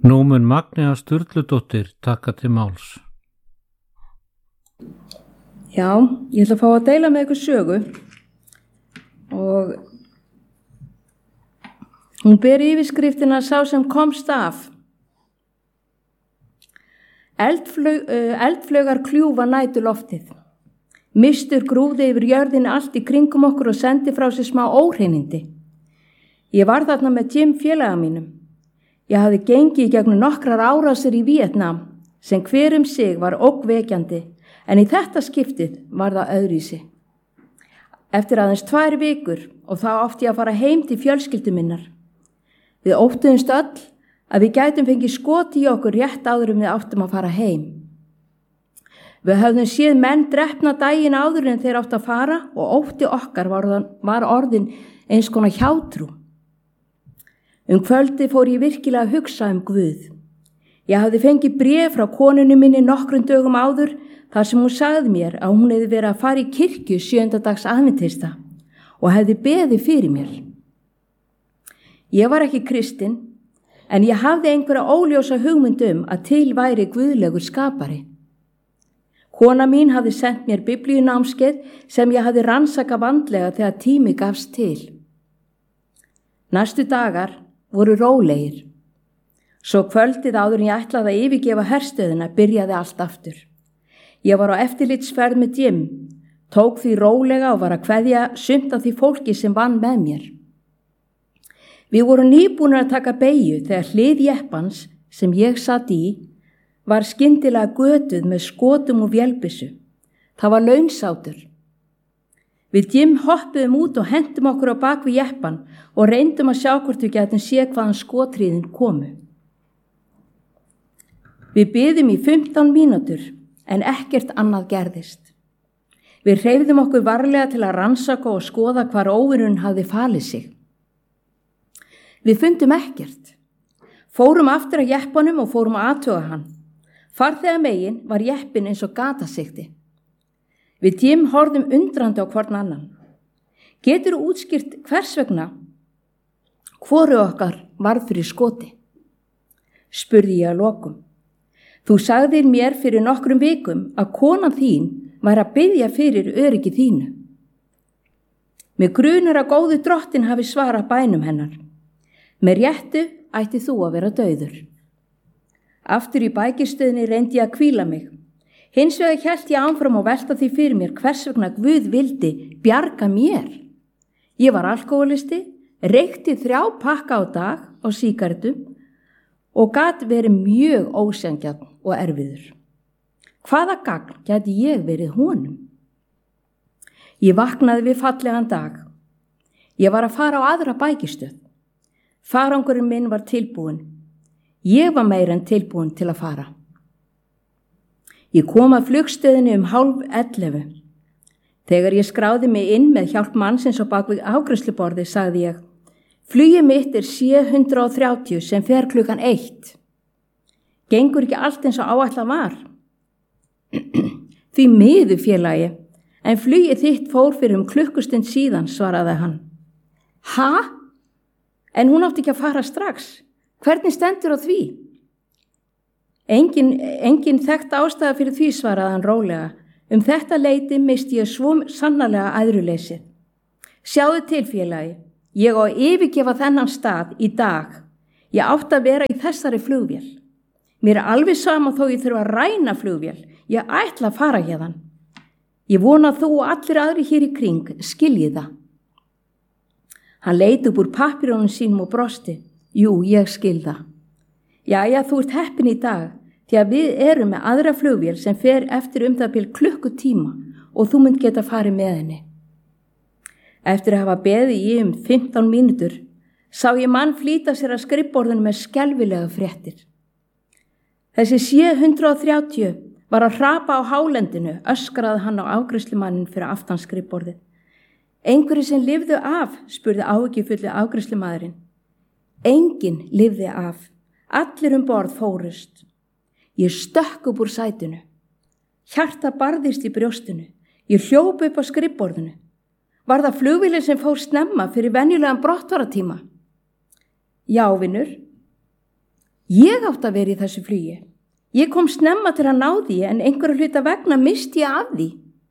Nú mun Magnea Sturludóttir taka til máls. Já, ég ætla að fá að deila með ykkur sögu og hún ber yfirskriftina Sá sem komst af. Eldflaugar kljúfa næturloftið. Mistur grúfði yfir jörðinni allt í kringum okkur og sendi frá sér smá óhreinindi. Ég var þarna með Jim félaga mínum. Ég hafði gengið í gegnum nokkrar árásir í Víetnam sem hver sig var ógnvekjandi, en í þetta skiptið var það öðruvísi. Eftir aðeins 2 vikur og þá átti ég að fara heim til fjölskyldu minnar. Við óttuðumst öll að við gætum fengið skot í okkur rétt áður við áttum að fara heim. Við höfðum séð menn drepna daginn áður en þeir áttu að fara og ótti okkar var orðin eins konar hjátrú. Kvöldi fór ég virkilega að hugsa Guð. Ég hafði fengið bréf frá konunni minni nokkrum dögum áður þar sem hún sagði mér að hún hefði verið að fara í kirkju 7. dags aðventista og hefði beðið fyrir mér. Ég var ekki kristin, en ég hafði einhverja óljósa hugmynd að til væri guðlegur skapari. Kona mín hafði sendt mér biblíunámskeið sem ég hafði rannsakað vandlega þegar tími gafst til. Næstu dagar voru rólegir. Svo kvöldið áður en ég ætlaði að yfirgefa herstöðina byrjaði allt aftur. Ég var á eftirlitsferð með Jim, tók því rólega og var að kveðja sumt af því fólki sem vann með mér. Við vorum nýbúnir að taka beygju þegar hlið jeppans sem ég satt í var skyndilega götuð með skotum og vélbyssu. Það var launsátur. Við Jim hoppuðum út og hentum okkur á bak við jeppan og reyndum að sjá hvort við gætum séð hvaðan skotríðin komu. Við biðum í 15 mínútur en ekkert annað gerðist. Við hreyfðum okkur varlega til að rannsaka og skoða hvar óvinurinn hafði falið sig. Við fundum ekkert. Fórum aftur að jeppanum og fórum að athuga hann. Farþegamegin var jeppin eins og gatasigti. Við Jim horfðum undrandi á hvorn annan. Getur útskýrt hvers vegna hvoru okkar varð fyrir skoti? Spurði ég að lokum. Þú sagðir mér fyrir nokkrum vikum að konan þín var að biðja fyrir öryggi þínu. Mig grunur að góðu drottin hafi svarað bænum hennar. Með réttu ætti þú að vera dauður. Aftur í bækistöðinni reyndi ég að hvíla mig. Hins vegar hélt ég áfram og velta því fyrir mér hvers vegna Guð vildi bjarga mér. Ég var alkohólisti, reykti 3 pakka á dag á sígarettum og gat verið mjög ósanngjarn og erfiður. Hvaða gagn gæti ég verið honum? Ég vaknaði við fallegan dag. Ég var að fara á aðra bækistöð. Farangurinn minn var tilbúin. Ég var meira en tilbúin til að fara. Ég kom að flugstöðinni 10:30. Þegar ég skráði mig inn með hjálp mannsins á bak við afgreiðsluborðið sagði ég: Flugið mitt 730 sem fer klukkan 1. Gengur ekki allt eins og áætlað var? Því miður félagi, en flugið þitt fór fyrir klukkustund síðan, svaraði hann. Ha? En hún átti ekki að fara strax. Hvernig stendur á því? Engin þekkt ástæða fyrir því, svaraði hann rólega. Þetta leyti misti ég svo sannarlega æðruleysið. Sjáðu til, félagi, ég á að yfirgefa þennan stað í dag. Ég átti að vera í þessari flugvél. Mér alveg sama þó ég þurfa að ræna flugvél. Ég ætla að fara hérðan. Ég vona að þú og allir aðri hér í kring skiljið það. Hann leit upp úr pappírunum sínum og brosti. Jú, ég skil það. Jæja, þú ert heppin í dag, því að við erum með aðra flugvél sem fer eftir það bil klukkutíma og þú munt geta farið með henni. Eftir að hafa beðið í 15 mínútur, sá ég mann flýta sér að skrifborðinu með skelfilega fréttir. Þessi 730 var að hrapa á hálendinu, öskraði hann á afgreiðslumannin fyrir aftan skrifborðið. Einhverju sem lifðu af, spurði áhyggjufulli afgreiðslumaðurinn. Enginn lifði af. Allir borð fórust. Ég stökk upp úr sætinu. Hjarta barðist í brjóstinu. Ég hljóp upp á skrifborðinu. Var það flugvélin sem fór snemma fyrir venjulegan brottfaratíma? Já, vinur. Ég átti að vera í þessu flugi. Ég kom snemma til að ná því en einhverju hluta vegna misti ég af því.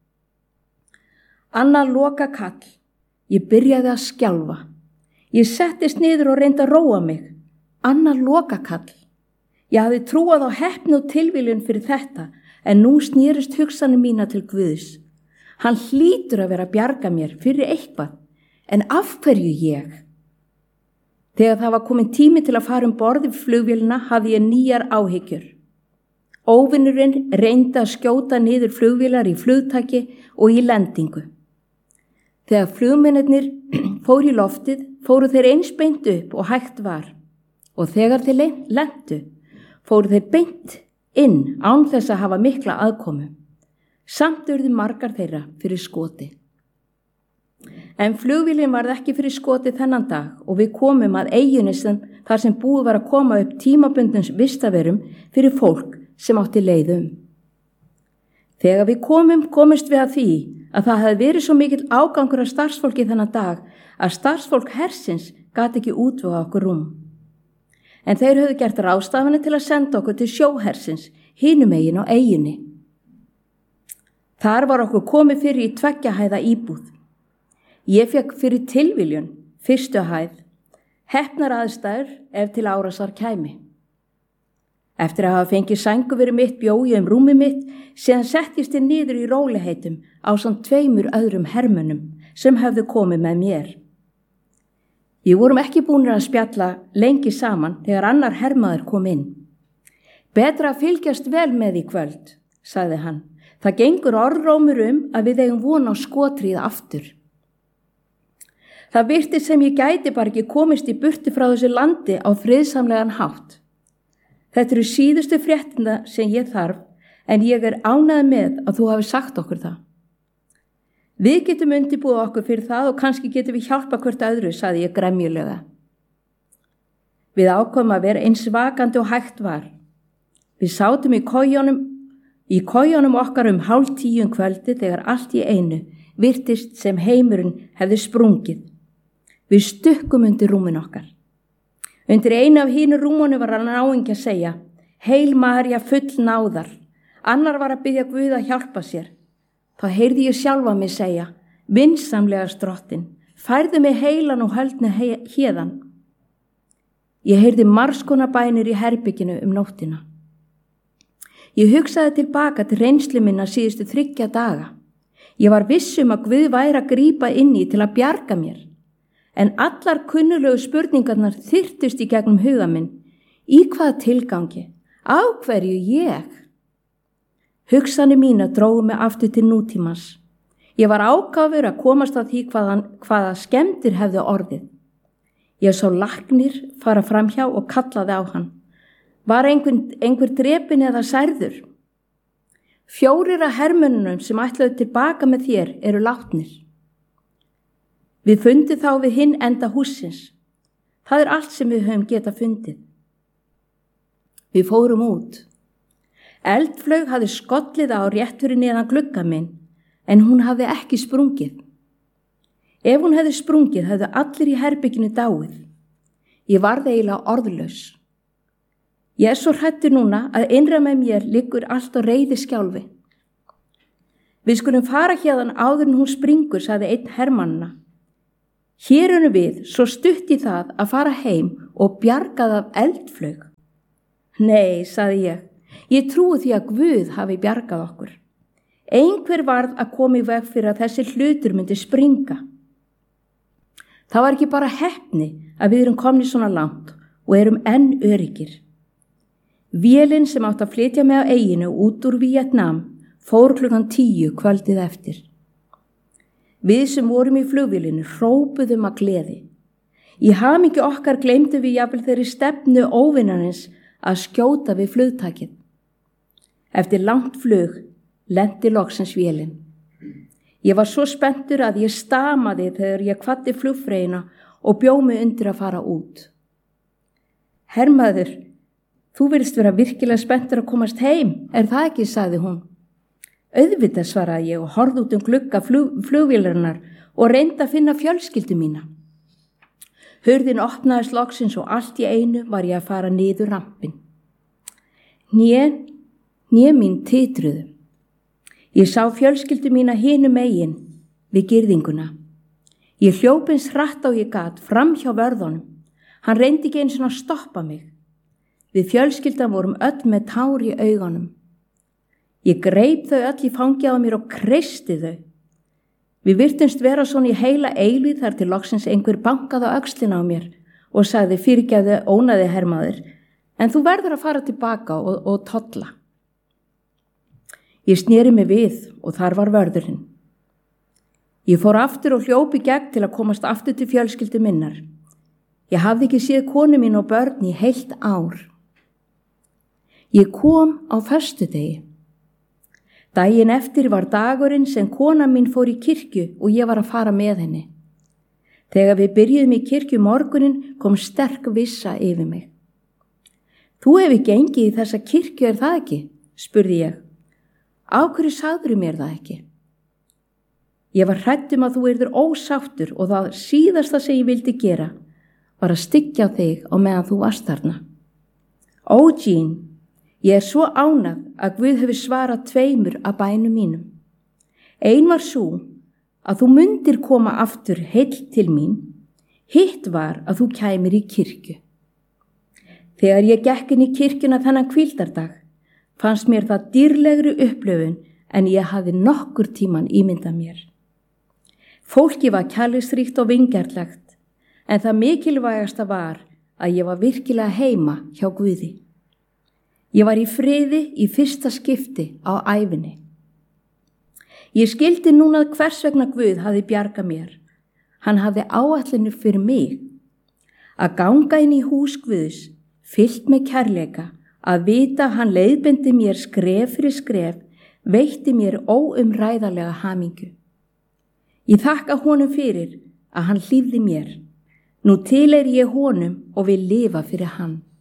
Annað lokakall. Ég byrjaði að skjálfa. Ég settist niður og reyndi að róa mig. Annað lokakall. Ég hafði trúað á heppni og tilviljun fyrir þetta en nú snýrist hugsanir mína til Guðs. Hann hlýtur að vera að bjarga mér fyrir eitthvað. En af hverju ég? Þegar það var komin tími til að fara borð í flugvélina hafði ég nýjar áhyggjur. Óvinurinn reyndi að skjóta niður flugvélar í flugtaki og í lendingu. Þegar flugmennirnir fóru í loftið, fóru þeir eins beint upp og hægt var. Og þegar þeir lentu, fóru þeir beint inn án þess að hafa mikla aðkomu. Samt urðu margar þeirra fyrir skoti. En flugvélin varð ekki fyrir skoti þennan dag og við komum að eyjunni þar sem búið var að koma upp tímabundnum vistaverum fyrir fólk sem átti leið Þegar við komumst við að því að það hefði verið svo mikill ágangur af starfsfólki þennan dag að starfsfólk hersins gat ekki útvega okkur rúm. En þeir höfðu gert ráðstafanir til að senda okkur til sjóhersins, hinum megin á eyjunni. Þar var okkur komið fyrir í 2 hæða íbúð. Ég fekk fyrir tilviljun 1. hæð, heppnar aðstæður ef til árásar kæmi. Eftir að hafa fengið sængu fyrir mitt bjó ég rúmi mitt, síðan settist ég niður í róliheitum ásamt 2 öðrum hermönnum sem höfðu komið með mér. Við vorum ekki búnir að spjalla lengi saman þegar annar hermaður kom inn. Betra að fylgjast vel með í kvöld, sagði hann. Það gengur orðrómur að við eigum von á skotrið aftur. Það virtist sem ég gæti bara ekki komist í burtu frá þessu landi á friðsamlegan hátt. Þetta eru síðustu fréttina sem ég þarf, en ég ánægð með að þú hafi sagt okkur það. Við getum undirbúið okkur fyrir það og kannski getum við hjálpa hvert öðru, sagði ég gremjulega. Við ákváðum að vera eins vakandi og hægt var. Við sátum í kojunum okkar 9:30 kvöldi þegar allt í einu virtist sem heimurinn hefði sprungið. Við stukkum undir rúmin okkar. Undir einu af hínu rúmunum var hann náingi að segja, Heil María full náðar. Annar var að biðja Guð að hjálpa sér. Þá heyrði ég sjálfa mig segja, vinsamlega drottin, færðu mig heilan og höldnu héðan. Ég heyrði margskonar bænir í herbygginu nóttina. Ég hugsaði tilbaka til reynslu minna síðustu 3 daga. Ég var viss að Guð væri að grípa inn í til að bjarga mér. En allar kunnulegu spurningarnar þyrtust í gegnum huga minn. Í hvaða tilgangi? Á hverju ég? Hugsanir mína drógu mig aftur til nútímans. Ég var ákafur að komast að því hvaða skemmdir hefðu orðið. Ég sá læknir fara framhjá og kallaði á hann. Var einhver drepinn eða særður? 4 af hermönnunum sem ætluðu tilbaka með þér eru látnir. Við fundum þá við hinn enda hússins. Það allt sem við höfum getað fundið. Við fórum út. Eldflaug hafði skollið á rétt fyrir neðan glugga minn, en hún hafði ekki sprungið. Ef hún hefði sprungið, hefðu allir í herbygginu dáið. Ég varð eiginlega orðlaus. Ég svo hrættur núna að innra með mér liggur allt á reiði skjálfi. Við skulum fara hérðan áður en hún springur, sagði einn hermannana. Hér erum við svo stutt í það að fara heim og bjargað af eldflaug. Nei, sagði ég. Ég trúi því að Guð hafi bjargað okkur. Einhver varð að koma í veg fyrir að þessi hlutur myndi springa. Það var ekki bara heppni að við erum komnir svona langt og erum enn öryggir. Vélin sem átt að flytja mig á eyjunu út úr Víetnam fór klukkan 10 kvöldið eftir. Við sem vorum í flugvélinu hrópuðum að gleði. Í hamingju okkar gleymdum við jafnvel þeirri stefnu óvinarins að skjóta við flugtakið. Eftir langt flug lenti loksins vélin. Ég var svo spenntur að ég stamaði þegar ég kvaddi flugfreyjuna og bjó mig undir að fara út. Hermaður, þú virðist vera virkilega spenntur að komast heim, það ekki, sagði hún. Auðvitað, svaraði ég og horfði út glugga flugvélarinnar og reyndi að finna fjölskyldu mína. Hurðin opnaðist loksins og allt í einu var ég að fara niður rampin. Hné mín titruðu. Ég sá fjölskyldu mína hinum megin við girðinguna. Ég hljóp eins hratt og ég gat fram hjá vörðunum. Hann reyndi ekki eins og að stoppa mig. Við fjölskyldan vorum öll með tár í augunum. Ég greip þau öll í fangið á mér og kreisti þau. Við virtumst vera svona í heila eilíð þar til loksins einhver bankaði á öxlina á mér og sagði fyrirgefðu ónaði hermaður, en þú verður að fara tilbaka og tolla. Ég sneri mig við og þar var vörðurinn. Ég fór aftur og hljóp í gegn til að komast aftur til fjölskyldu minnar. Ég hafði ekki séð konu mín og börn í heilt ár. Ég kom á föstudegi. Daginn eftir var dagurinn sem kona mín fór í kirkju og ég var að fara með henni. Þegar við byrjuðum í kirkju morgunin kom sterk vissa yfir mig. Þú hefur gengið í þessa kirkju, er það ekki? Spurði ég. Á hverju sagðirðu mér það ekki? Ég var hrædd að þú yrðir ósáttur og það síðasta sem ég vildi gera var að styggja á þig á meðan þú varst þarna. Ó, Jean, ég er svo ánægð að Guð hefur svarað 2 af bænum mínum. Ein var svo að þú mundir koma aftur heill til mín, hitt var að þú kæmir í kirkju. Þegar ég gekk inn í kirkjuna þennan hvíldardag, fannst mér það dýrlegri upplifun en ég hafði nokkur tíman ímyndað mér. Fólki var kærleiksríkt og vingjarnlegt, en það mikilvægasta var að ég var virkilega heima hjá Guði. Ég var í friði í fyrsta skipti á ævinni. Ég skildi núna hvers vegna Guð hafði bjargað mér. Hann hafði áætlun fyrir mig. Að ganga inn í hús Guðs, fyllt með kærleika, að vita að hann leiðbeindi mér skref fyrir skref, veitti mér óumræðarlega hamingju. Ég þakka honum fyrir að hann hlífði mér. Nú tilheyri ég honum og vil lifa fyrir hann.